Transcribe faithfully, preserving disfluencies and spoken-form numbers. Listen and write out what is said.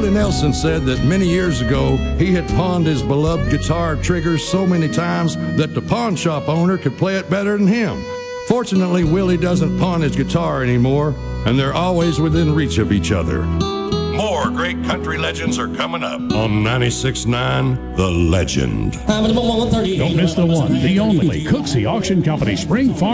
Willie Nelson said that many years ago he had pawned his beloved guitar triggers so many times that the pawn shop owner could play it better than him. Fortunately, Willie doesn't pawn his guitar anymore, and they're always within reach of each other. More great country legends are coming up on ninety-six point nine The Legend. Don't miss the one, the only Cooksey Auction Company Spring Farm